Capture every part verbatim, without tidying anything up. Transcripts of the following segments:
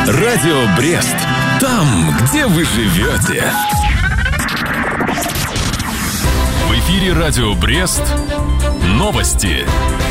Радио Брест. Там, где вы живете. В эфире Радио Брест. Новости.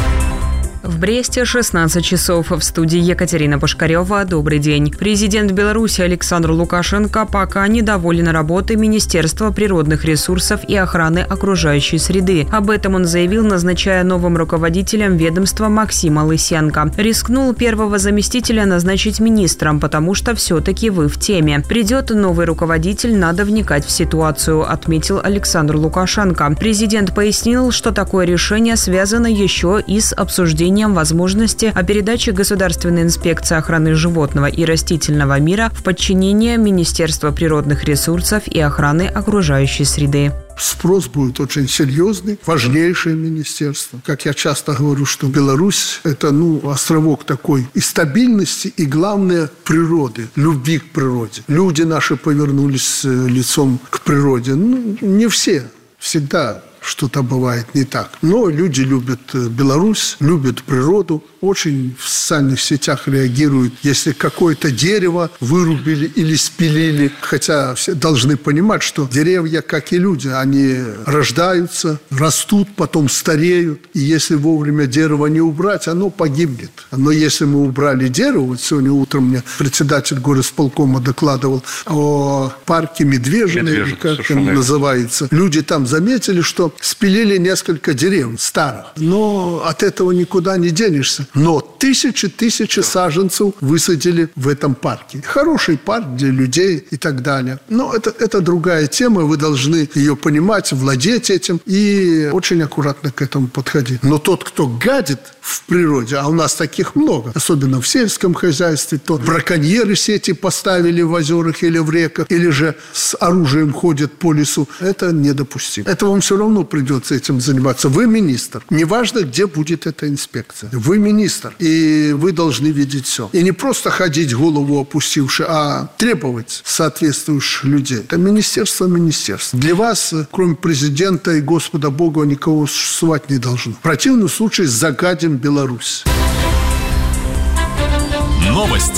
В Бресте шестнадцать часов. В студии Екатерина Пушкарева. Добрый день. Президент Беларуси Александр Лукашенко пока недоволен работой Министерства природных ресурсов и охраны окружающей среды. Об этом он заявил, назначая новым руководителем ведомства Максима Лысенко. Рискнул первого заместителя назначить министром, потому что все-таки вы в теме. Придет новый руководитель, надо вникать в ситуацию, отметил Александр Лукашенко. Президент пояснил, что такое решение связано еще и с обсуждением возможности о передаче Государственной инспекции охраны животного и растительного мира в подчинение Министерства природных ресурсов и охраны окружающей среды. Спрос будет очень серьезный, важнейшее министерство. Как я часто говорю, что Беларусь – это ну, островок такой и стабильности, и, главное, природы, любви к природе. Люди наши повернулись лицом к природе. Ну, не все, всегда что-то бывает не так. Но люди любят Беларусь, любят природу, очень в социальных сетях реагируют, если какое-то дерево вырубили или спилили. Хотя все должны понимать, что деревья, как и люди, они рождаются, растут, потом стареют. И если вовремя дерево не убрать, оно погибнет. Но если мы убрали дерево, вот сегодня утром мне председатель горисполкома докладывал о парке Медвежье, как он называется. Люди там заметили, что спилили несколько деревьев старых. Но от этого никуда не денешься. Но тысячи-тысячи саженцев высадили в этом парке. Хороший парк для людей и так далее. Но это, это другая тема. Вы должны ее понимать, владеть этим и очень аккуратно к этому подходить. Но тот, кто гадит в природе, а у нас таких много, особенно в сельском хозяйстве, то браконьеры сети поставили в озерах или в реках, или же с оружием ходят по лесу, это недопустимо. Это вам все равно придется этим заниматься. Вы министр. Неважно, где будет эта инспекция. Вы министр. И вы должны видеть все. И не просто ходить голову опустивши, а требовать соответствующих людей. Это министерство министерство. Для вас, кроме президента и Господа Бога, никого существовать не должно. В противном случае загадим Беларусь. Новости.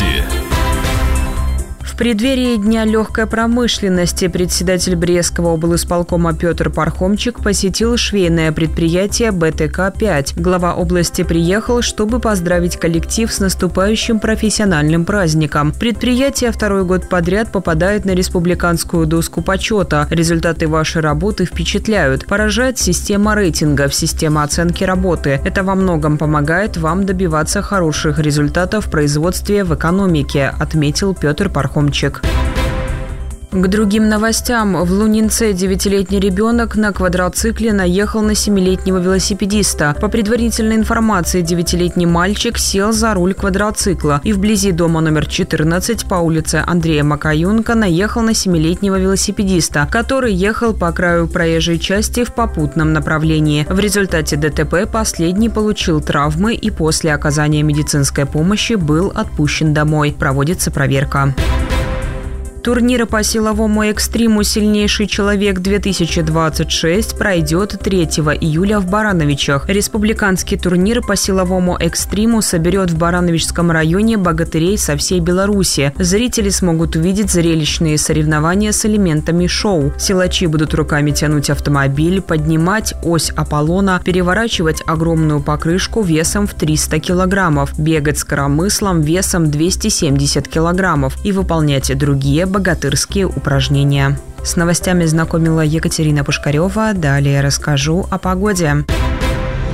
В преддверии Дня легкой промышленности председатель Брестского облисполкома Петр Пархомчик посетил швейное предприятие бэ тэ ка пять. Глава области приехал, чтобы поздравить коллектив с наступающим профессиональным праздником. Предприятие второй год подряд попадает на республиканскую доску почета. Результаты вашей работы впечатляют. Поражает система рейтингов, система оценки работы. Это во многом помогает вам добиваться хороших результатов в производстве, в экономике, отметил Петр Пархомчик. К другим новостям. В Лунинце девятилетний ребенок на квадроцикле наехал на семилетнего велосипедиста. По предварительной информации, девятилетний мальчик сел за руль квадроцикла и вблизи дома номер четырнадцать по улице Андрея Макаюнка наехал на семилетнего велосипедиста, который ехал по краю проезжей части в попутном направлении. В результате дэ тэ пэ последний получил травмы и после оказания медицинской помощи был отпущен домой. Проводится проверка. Турнир по силовому экстриму «Сильнейший человек-две тысячи двадцать шесть» пройдет третьего июля в Барановичах. Республиканский турнир по силовому экстриму соберет в Барановичском районе богатырей со всей Беларуси. Зрители смогут увидеть зрелищные соревнования с элементами шоу. Силачи будут руками тянуть автомобиль, поднимать ось Аполлона, переворачивать огромную покрышку весом в триста килограммов, бегать с коромыслом весом двести семьдесят килограммов и выполнять другие богатырские упражнения. С новостями знакомила Екатерина Пушкарева. Далее расскажу о погоде.